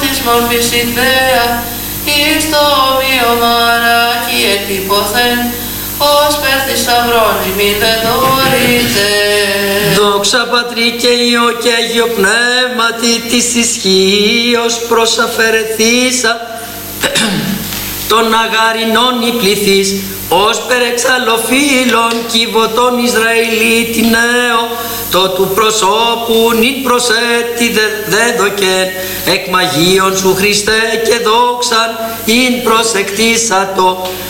της μορφής ιδέα, εις το ομοιομαράκι εκτυπωθέν, ως πέρ της σταυρών ημί δεν δωρείτε. Δόξα Πατρί και Υιό και Αγίο Πνεύματι της ισχύος προσαφαιρεθήσα των αγαρινών υπληθείς, ως περεξαλλοφύλων κυβωτών Ισραηλίτη νέο, το του προσώπου νυν προσέτη δέδοκεν, εκ μαγείων σου Χριστέ και δόξαν ειν προσεκτήσατο.